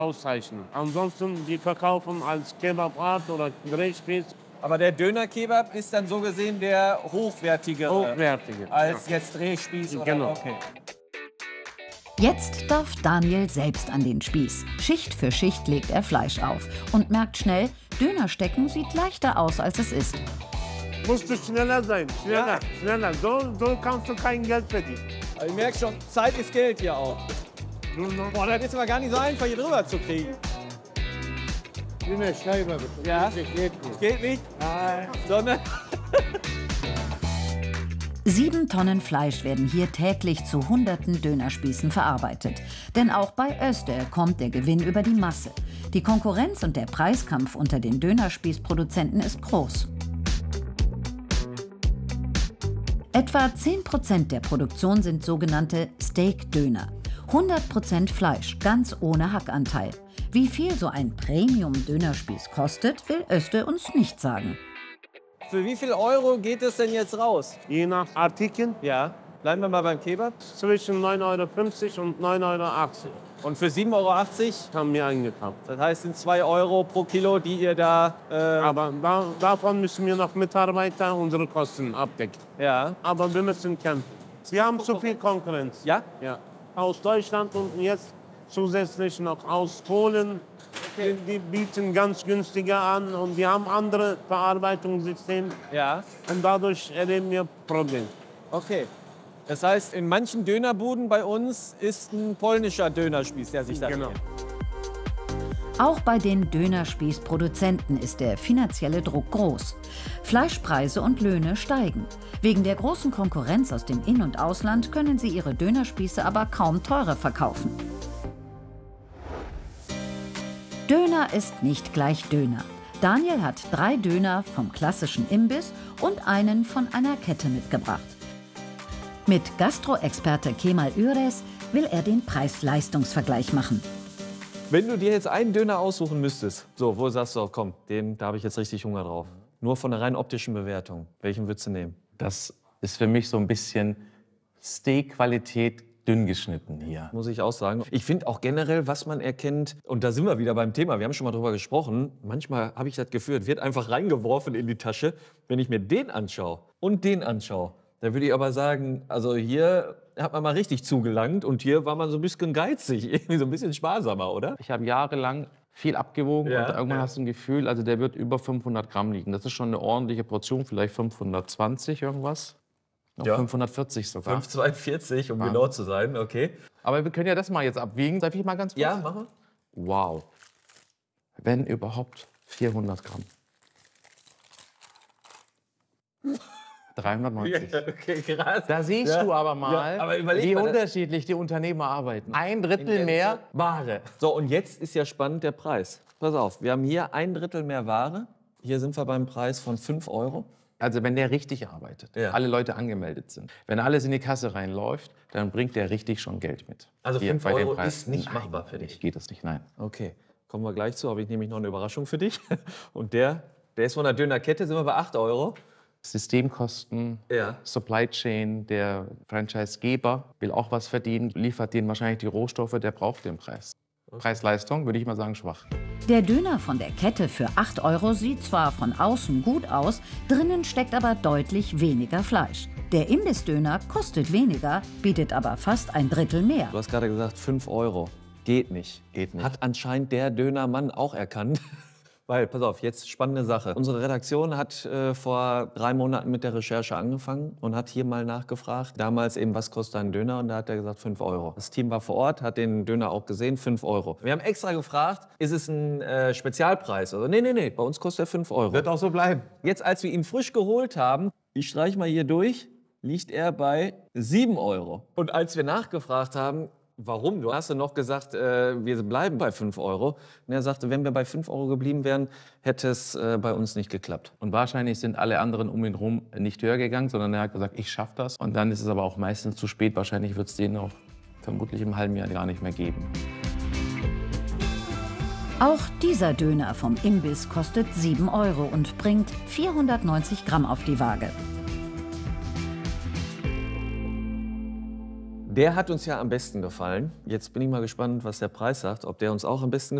auszeichnen. Ansonsten, die verkaufen als Kebabart oder Grillspieß. Aber der Döner-Kebab ist dann so gesehen der hochwertigere Hochwertige. als jetzt Drehspieß oder Genau. Okay. Jetzt darf Daniel selbst an den Spieß. Schicht für Schicht legt er Fleisch auf und merkt schnell, Dönerstecken sieht leichter aus, als es ist. Musst du schneller sein, schneller, schneller. So kannst du kein Geld verdienen. Aber ich merke schon, Zeit ist Geld hier auch. Boah, das ist aber gar nicht so einfach, hier drüber zu kriegen. Schnell bitte. Ja? Geht nicht. Geht nicht? Nein. Sondern 7 Tonnen Fleisch werden hier täglich zu hunderten Dönerspießen verarbeitet. Denn auch bei Öster kommt der Gewinn über die Masse. Die Konkurrenz und der Preiskampf unter den Dönerspießproduzenten ist groß. Etwa 10% der Produktion sind sogenannte Steak-Döner. 100% Fleisch, ganz ohne Hackanteil. Wie viel so ein Premium-Dönerspieß kostet, will Öster uns nicht sagen. für wie viel Euro geht es denn jetzt raus? Je nach Artikel Ja, bleiben wir mal beim Kebab. zwischen 9,50 € und 9,80 € Und für 7,80 Euro, haben wir eingekauft. das heißt sind 2 Euro pro Kilo, die ihr da... Aber davon müssen wir noch Mitarbeiter unsere Kosten abdecken. ja. Aber wir müssen kämpfen. Wir haben zu viel Konkurrenz. Ja? Ja. Aus Deutschland und jetzt zusätzlich noch aus Polen. Die bieten ganz günstiger an und wir haben andere Verarbeitungssysteme. Ja. Und dadurch erleben wir Probleme. Okay. Das heißt, in manchen Dönerbuden bei uns ist ein polnischer Dönerspieß, der sich da Genau. dreht. Auch bei den Dönerspießproduzenten ist der finanzielle Druck groß. Fleischpreise und Löhne steigen. Wegen der großen Konkurrenz aus dem In- und Ausland können sie ihre Dönerspieße aber kaum teurer verkaufen. Döner ist nicht gleich Döner. Daniel hat 3 Döner vom klassischen Imbiss und einen von einer Kette mitgebracht. Mit Gastro-Experte Kemal Üres will er den Preis-Leistungs-Vergleich machen. Wenn du dir jetzt einen Döner aussuchen müsstest, so, wo sagst du, komm, da habe ich jetzt richtig Hunger drauf. Nur von der rein optischen Bewertung, welchen würdest du nehmen? Das ist für mich so ein bisschen Steak-Qualität dünn geschnitten hier. Muss ich auch sagen. Ich finde auch generell, was man erkennt, und da sind wir wieder beim Thema, wir haben schon mal drüber gesprochen, manchmal habe ich das Gefühl, es wird einfach reingeworfen in die Tasche. Wenn ich mir den anschaue und den anschaue, da würde ich aber sagen, also hier hat man mal richtig zugelangt und hier war man so ein bisschen geizig, irgendwie so ein bisschen sparsamer, oder? Ich habe jahrelang viel abgewogen Ja, und irgendwann ja. hast du ein Gefühl, also der wird über 500 Gramm liegen. Das ist schon eine ordentliche Portion, vielleicht 520 irgendwas. Noch Ja. 540 sogar. 5,42, um Wahnsinn. genau zu sein, okay. Aber wir können ja das mal jetzt abwiegen. Darf ich mal ganz kurz? Ja, machen Wow. Wenn überhaupt 400 Gramm. 390. Okay, krass. Da siehst Ja. du aber mal, Ja, aber überleg wie mal, das- unterschiedlich die Unternehmer arbeiten. Ein Drittel mehr Ware. So, und jetzt ist ja spannend der Preis. Pass auf, wir haben hier 1/3 mehr Ware. Hier sind wir beim Preis von 5 Euro. Also wenn der richtig arbeitet, Ja. alle Leute angemeldet sind, wenn alles in die Kasse reinläuft, dann bringt der richtig schon Geld mit. Also Hier 5 bei dem Euro Preis. ist nicht Nein, machbar für dich. Geht das nicht, nein. Okay, kommen wir gleich zu. Habe ich nämlich noch eine Überraschung für dich. Und der ist von der Dönerkette, sind wir bei 8 Euro. Systemkosten, Ja. Supply Chain, der Franchisegeber will auch was verdienen, liefert denen wahrscheinlich die Rohstoffe, der braucht den Preis. Preis-Leistung, würde ich mal sagen, schwach. Der Döner von der Kette für 8 Euro sieht zwar von außen gut aus, drinnen steckt aber deutlich weniger Fleisch. Der Imbissdöner kostet weniger, bietet aber fast ein Drittel mehr. Du hast gerade gesagt, 5 Euro. Geht nicht. Geht nicht. Hat anscheinend der Dönermann auch erkannt. Weil, pass auf, jetzt spannende Sache. Unsere Redaktion hat vor 3 Monaten mit der Recherche angefangen und hat hier mal nachgefragt. Damals eben, was kostet ein Döner? Und da hat er gesagt, 5 Euro. Das Team war vor Ort, hat den Döner auch gesehen, 5 Euro. Wir haben extra gefragt, ist es ein Spezialpreis? Also, nee, bei uns kostet er 5 Euro. Wird auch so bleiben. Jetzt, als wir ihn frisch geholt haben, ich streiche mal hier durch, liegt er bei 7 Euro. Und als wir nachgefragt haben, warum? Du hast ja noch gesagt, wir bleiben bei 5 Euro. Und er sagte, wenn wir bei 5 Euro geblieben wären, hätte es bei uns nicht geklappt. Und wahrscheinlich sind alle anderen um ihn herum nicht höher gegangen, sondern er hat gesagt, ich schaffe das. Und dann ist es aber auch meistens zu spät. Wahrscheinlich wird es den auch vermutlich im halben Jahr gar nicht mehr geben. Auch dieser Döner vom Imbiss kostet 7 Euro und bringt 490 Gramm auf die Waage. Der hat uns ja am besten gefallen. Jetzt bin ich mal gespannt, was der Preis sagt, ob der uns auch am besten gefällt.